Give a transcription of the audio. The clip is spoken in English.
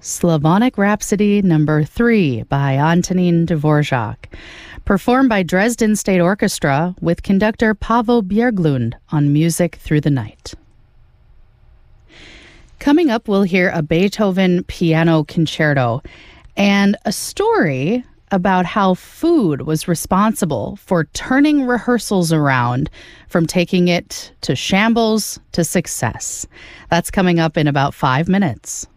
Slavonic Rhapsody No. 3 by Antonín Dvořák, performed by Dresden State Orchestra with conductor Pavel Bjerglund on Music Through the Night. Coming up, we'll hear a Beethoven piano concerto and a story about how food was responsible for turning rehearsals around from taking it to shambles to success. That's coming up in about 5 minutes.